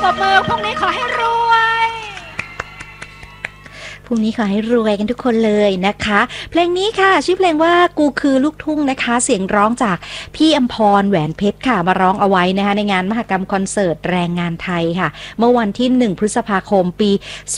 บมือพรุ่งนี้ขอให้รวยพรุ่งนี้ขอให้รวยกันทุกคนเลยนะคะเพลงนี้ค่ะชื่อเพลงว่ากูคือลูกทุ่งนะคะเสียงร้องจากพี่อำพรแหวนเพชรค่ะมาร้องเอาไว้นะคะในงานมหกรรมคอนเสิร์ตแรงงานไทยค่ะเมื่อวันที่1พฤษภาคมปี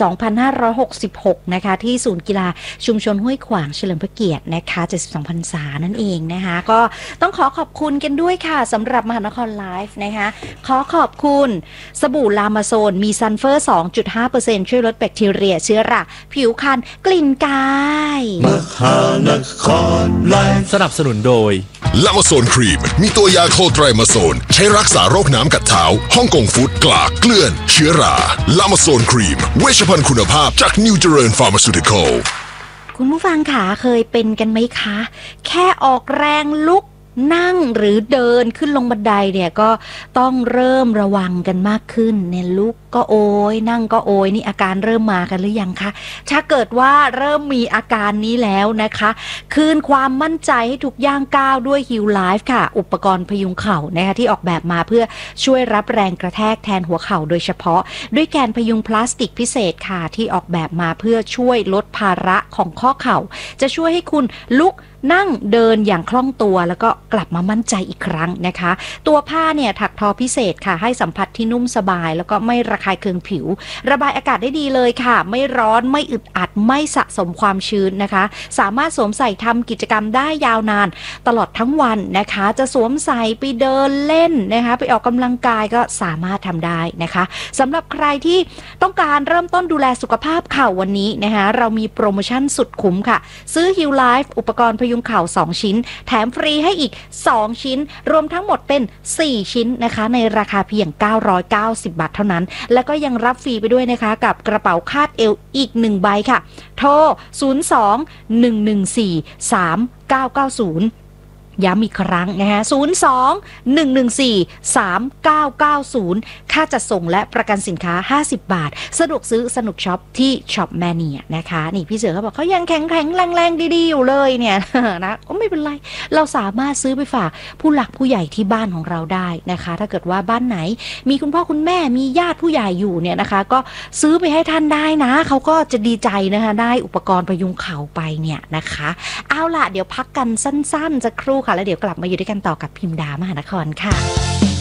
2566นะคะที่ศูนย์กีฬาชุมชนห้วยขวางเฉลิมพระเกียรตินะคะ72พรรษานั่นเองนะคะก็ต้องขอบคุณกันด้วยค่ะสำหรับมหานครไลฟ์นะคะขอบคุณสบู่ลามาโซนมีซัลเฟอร์ 2.5% ช่วยลดแบคทีเรียเชื้อราผิวคันกลิ่นกายมหานครไลฟ์สนับสนุนโดยลามาโซนครีมมีตัวยาโคไตรมาโซนใช้รักษาโรคน้ำกัดเท้าฮ่องกงฟู้ดกลากเกลื่อนเชื้อราลามาโซนครีมเวชภัณฑ์คุณภาพจากนิวเจริญฟาร์มาซูติคอลคุณผู้ฟังขาเคยเป็นกันไหมคะแค่ออกแรงลุกนั่งหรือเดินขึ้นลงบันไดเนี่ยก็ต้องเริ่มระวังกันมากขึ้นเนี่ยลุกก็โอยนั่งก็โอยนี่อาการเริ่มมากันหรือยังคะถ้าเกิดว่าเริ่มมีอาการนี้แล้วนะคะคืนความมั่นใจให้ทุกย่างก้าวด้วยฮิลไลฟ์ค่ะอุปกรณ์พยุงเข่านะคะที่ออกแบบมาเพื่อช่วยรับแรงกระแทกแทนหัวเข่าโดยเฉพาะด้วยแกนพยุงพลาสติกพิเศษค่ะที่ออกแบบมาเพื่อช่วยลดภาระของข้อเข่าจะช่วยให้คุณลุกนั่งเดินอย่างคล่องตัวแล้วก็กลับมามั่นใจอีกครั้งนะคะตัวผ้าเนี่ยถักทอพิเศษค่ะให้สัมผัสที่นุ่มสบายแล้วก็ไม่ระคายเคืองผิวระบายอากาศได้ดีเลยค่ะไม่ร้อนไม่อึดอัดไม่สะสมความชื้นนะคะสามารถสวมใส่ทำกิจกรรมได้ยาวนานตลอดทั้งวันนะคะจะสวมใส่ไปเดินเล่นนะคะไปออกกำลังกายก็สามารถทำได้นะคะสำหรับใครที่ต้องการเริ่มต้นดูแลสุขภาพเข่าวันนี้นะคะเรามีโปรโมชั่นสุดคุ้มค่ะซื้อ Heal Life อุปกรณ์พยุงเข่า2ชิ้นแถมฟรีให้อีก2ชิ้นรวมทั้งหมดเป็น4ชิ้นนะคะในราคาเพียง990 บาทเท่านั้นแล้วก็ยังรับฟรีไปด้วยนะคะกับกระเป๋าคาดเอวอีก1ใบค่ะโทร02-114-3990ย้ำอีกครั้งนะคะ02-114-3990ค่าจัดส่งและประกันสินค้า50 บาทสะดวกซื้อสนุกช็อปที่ช็อปแมเนียนะคะนี่พี่เสือเขาบอกเขายังแข็งแรงดีๆอยู่เลยเนี่ยนะก็ไม่เป็นไรเราสามารถซื้อไปฝากผู้หลักผู้ใหญ่ที่บ้านของเราได้นะคะถ้าเกิดว่าบ้านไหนมีคุณพ่อคุณแม่มีญาติผู้ใหญ่อยู่เนี่ยนะคะก็ซื้อไปให้ท่านได้นะเขาก็จะดีใจนะคะได้อุปกรณ์พยุงเข่าไปเนี่ยนะคะเอาล่ะเดี๋ยวพักกันสั้นๆจะครู่ค่ะแล้วเดี๋ยวกลับมาอยู่ด้วยกันต่อกับพิมดามหานครค่ะ